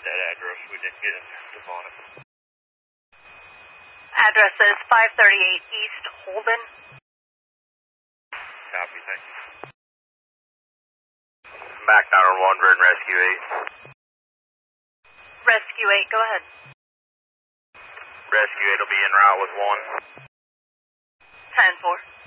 that address. We didn't get it on it. Address is 538 East Holden. Copy, thank you. Back 911, Red Rescue 8. Rescue 8, go ahead. Rescue 8 will be en route with 1. 10-4.